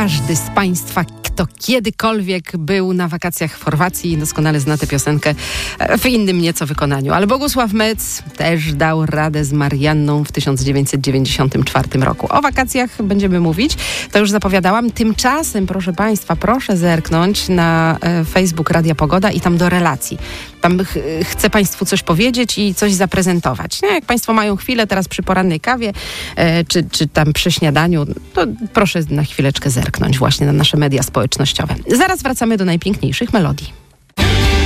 Każdy z Państwa, kto kiedykolwiek był na wakacjach w Chorwacji, doskonale zna tę piosenkę w innym nieco wykonaniu. Ale Bogusław Mec też dał radę z Marianną w 1994 roku. O wakacjach będziemy mówić, to już zapowiadałam. Tymczasem, proszę Państwa, proszę zerknąć na Facebook Radia Pogoda i tam do relacji. Tam chcę Państwu coś powiedzieć i coś zaprezentować. Jak Państwo mają chwilę teraz przy porannej kawie, czy tam przy śniadaniu, to proszę na chwileczkę zerknąć właśnie na nasze media społecznościowe. Zaraz wracamy do najpiękniejszych melodii.